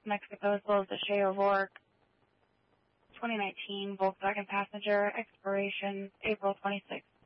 Mexico, as well as the Shea O'Rourke 2019 Volkswagen Passenger, expiration April 26,